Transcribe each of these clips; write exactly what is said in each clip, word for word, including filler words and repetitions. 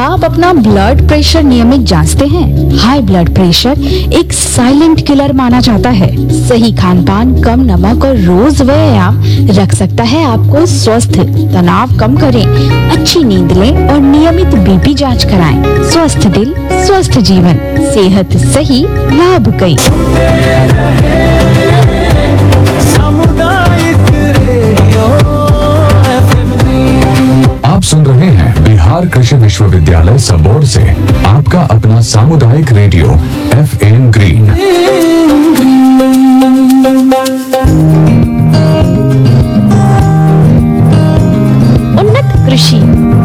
क्या आप अपना ब्लड प्रेशर नियमित जांचते हैं? हाई ब्लड प्रेशर एक साइलेंट किलर माना जाता है। सही खान पान, कम नमक और रोज व्यायाम रख सकता है आपको स्वस्थ। तनाव कम करें, अच्छी नींद लें और नियमित बीपी जांच कराएं। स्वस्थ दिल, स्वस्थ जीवन, सेहत सही, लाभ कई। आप सुन रहे हैं बिहार कृषि विश्वविद्यालय सबौर से आपका अपना सामुदायिक रेडियो एफ एम ग्रीन। उन्नत कृषि।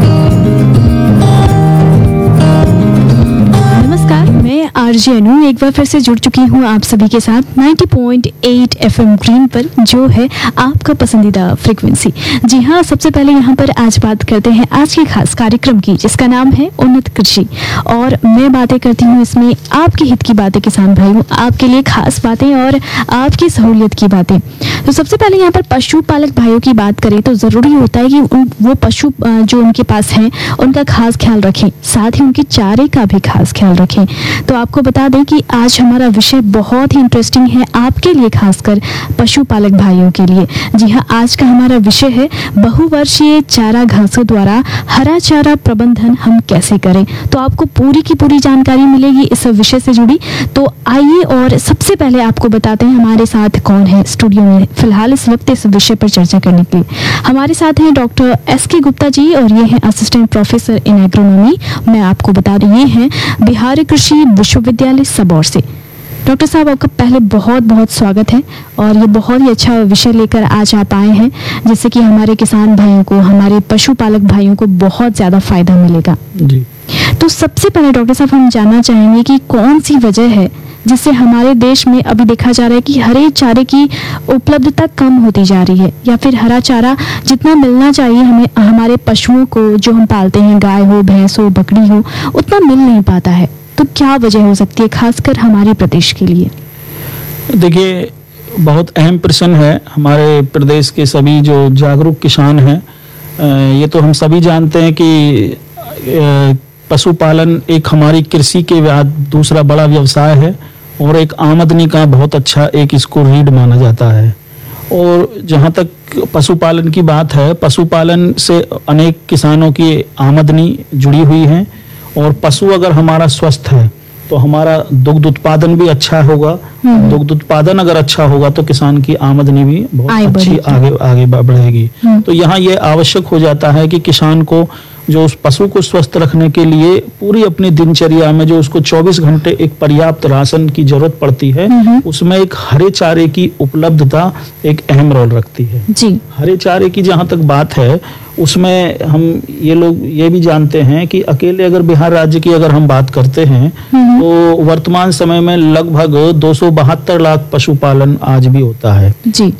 मैं आरजे अनु एक बार फिर से जुड़ चुकी हूँ आप सभी के साथ नब्बे पॉइंट आठ एफएम ग्रीन पर, जो है आपका पसंदीदा फ्रीक्वेंसी। जी हाँ, सबसे पहले यहाँ पर आज बात करते हैं आज के खास कार्यक्रम की, जिसका नाम है उन्नत कृषि। और मैं बातें करती हूँ इसमें आपके हित की बातें, किसान भाइयों, आपके लिए खास बातें और आपकी सहूलियत की बातें। तो सबसे पहले यहाँ पर पशुपालक भाइयों की बात करें तो ज़रूरी होता है कि उन वो पशु जो उनके पास हैं उनका खास ख्याल रखें, साथ ही उनके चारे का भी खास ख्याल रखें। तो आपको बता दें कि आज हमारा विषय बहुत ही इंटरेस्टिंग है आपके लिए, खासकर पशुपालक भाइयों के लिए। जी हाँ, आज का हमारा विषय है बहुवर्षीय चारा घासों द्वारा हरा चारा प्रबंधन हम कैसे करें। तो आपको पूरी की पूरी जानकारी मिलेगी इस विषय से जुड़ी। तो आइए और सबसे पहले आपको बताते हैं हमारे साथ कौन है स्टूडियो में फिलहाल इस वक्त इस विषय पर चर्चा करने के लिए। हमारे साथ हैं डॉक्टर एस के गुप्ता जी और ये हैं असिस्टेंट प्रोफेसर इन एग्रोनॉमी। मैं आपको बता रही ये हैं बिहार कृषि विश्वविद्यालय सबौर से। डॉक्टर साहब, आपका पहले बहुत बहुत स्वागत है और ये बहुत ही अच्छा विषय लेकर आज आप आए हैं, जिससे कि हमारे किसान भाइयों को, हमारे पशुपालक भाइयों को बहुत ज़्यादा फायदा मिलेगा जी। तो सबसे पहले डॉक्टर साहब हम जानना चाहेंगे कि कौन सी वजह है जिससे हमारे देश में अभी देखा जा रहा है कि हरे चारे की उपलब्धता कम होती जा रही है, या फिर हरा चारा जितना मिलना चाहिए हमें, हमारे पशुओं को जो हम पालते हैं, गाय हो, भैंस हो, बकरी हो, उतना मिल नहीं पाता है। तो क्या वजह हो सकती है खासकर हमारे प्रदेश के लिए? देखिए, बहुत अहम प्रश्न है। हमारे प्रदेश के सभी जो जागरूक किसान हैं, ये तो हम सभी जानते हैं कि पशुपालन एक हमारी कृषि के बाद दूसरा बड़ा व्यवसाय है और एक आमदनी का बहुत अच्छा एक इसको रीढ़ माना जाता है। और जहाँ तक पशुपालन की बात है, पशुपालन से अनेक किसानों की आमदनी जुड़ी हुई है। और पशु अगर हमारा स्वस्थ है तो हमारा दुग्ध उत्पादन भी अच्छा होगा। दुग्ध उत्पादन अगर अच्छा होगा तो किसान की आमदनी भी बहुत अच्छी आगे आगे बढ़ेगी। तो यहाँ ये आवश्यक हो जाता है कि किसान को जो उस पशु को स्वस्थ रखने के लिए पूरी अपनी दिनचर्या में जो उसको चौबीस घंटे एक पर्याप्त राशन की जरूरत पड़ती है, उसमें एक हरे चारे की उपलब्धता एक अहम रोल रखती है जी। हरे चारे की जहाँ तक बात है, उसमें हम ये लोग ये भी जानते हैं कि अकेले अगर बिहार राज्य की अगर हम बात करते हैं तो वर्तमान समय में लगभग दो सौ बहत्तर लाख पशुपालन आज भी होता है जी।